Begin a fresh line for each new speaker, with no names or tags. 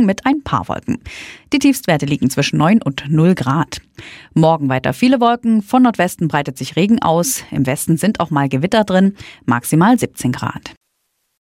Morgen mit ein paar Wolken. Die Tiefstwerte liegen zwischen 9 und 0 Grad. Morgen weiter viele Wolken, von Nordwesten breitet sich Regen aus, im Westen sind auch mal Gewitter drin, maximal 17 Grad.